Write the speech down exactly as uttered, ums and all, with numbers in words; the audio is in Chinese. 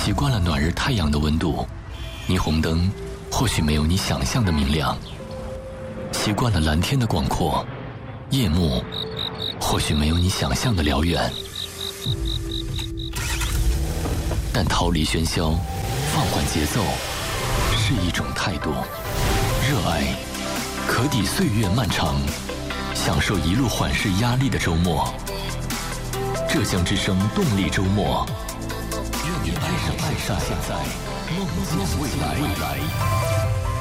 习惯了暖日太阳的温度，霓虹灯或许没有你想象的明亮；习惯了蓝天的广阔，夜幕或许没有你想象的辽远。但逃离喧嚣，放缓节奏，是一种态度。热爱可抵岁月漫长，享受一路缓释压力的周末。浙江之声动力周末，愿你爱上爱上现在，梦见未来。